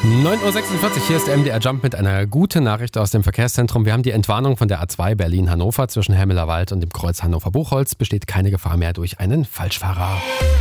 9.46 Uhr, hier ist der MDR Jump mit einer guten Nachricht aus dem Verkehrszentrum. Wir haben die Entwarnung von der A2 Berlin-Hannover zwischen Helmeler-Wald und dem Kreuz Hannover-Buchholz. Besteht keine Gefahr mehr durch einen Falschfahrer.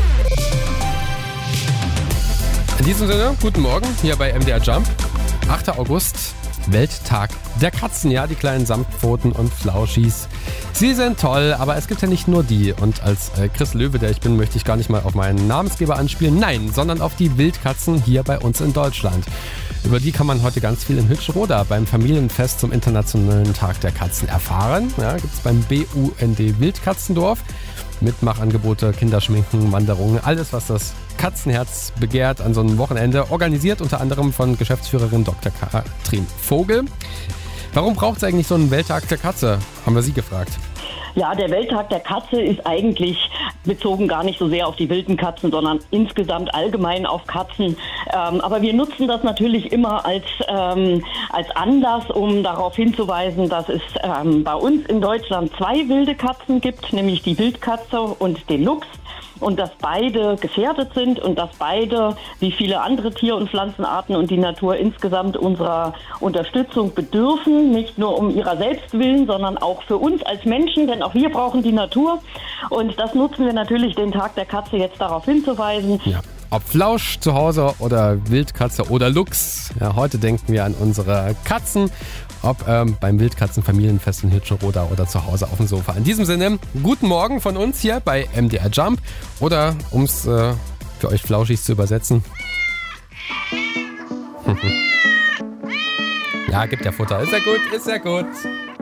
In diesem Sinne, guten Morgen hier bei MDR Jump. 8. August, Welttag der Katzen. Ja, die kleinen Samtpfoten und Flauschis. Sie sind toll, aber es gibt ja nicht nur die. Und als Chris Löwe, der ich bin, möchte ich gar nicht mal auf meinen Namensgeber anspielen. Nein, sondern auf die Wildkatzen hier bei uns in Deutschland. Über die kann man heute ganz viel in Hütschroda beim Familienfest zum Internationalen Tag der Katzen erfahren. Ja, gibt es beim BUND Wildkatzendorf. Mitmachangebote, Kinderschminken, Wanderungen, alles, was das Katzenherz begehrt an so einem Wochenende. Organisiert unter anderem von Geschäftsführerin Dr. Katrin Vogel. Warum braucht es eigentlich so einen Welttag der Katze? Haben wir sie gefragt. Ja, der Welttag der Katze ist eigentlich bezogen gar nicht so sehr auf die wilden Katzen, sondern insgesamt allgemein auf Katzen. Aber wir nutzen das natürlich immer als Anlass, um darauf hinzuweisen, dass es bei uns in Deutschland 2 wilde Katzen gibt, nämlich die Wildkatze und den Luchs. Und dass beide gefährdet sind und dass beide, wie viele andere Tier- und Pflanzenarten und die Natur insgesamt unserer Unterstützung bedürfen. Nicht nur um ihrer selbst willen, sondern auch für uns als Menschen, denn auch wir brauchen die Natur. Und das nutzen wir natürlich, den Tag der Katze, jetzt darauf hinzuweisen. Ja. Ob Flausch zu Hause oder Wildkatze oder Luchs. Ja, heute denken wir an unsere Katzen. Ob beim Wildkatzenfamilienfest in Hütschenroda oder zu Hause auf dem Sofa. In diesem Sinne, guten Morgen von uns hier bei MDR Jump. Oder, um es für euch Flauschis zu übersetzen. Ja, gibt ja Futter. Ist ja gut, ist ja gut.